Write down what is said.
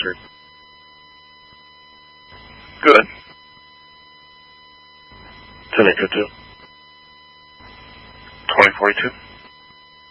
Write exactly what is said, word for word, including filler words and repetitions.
altered. Good. ten eight two two. twenty forty-two.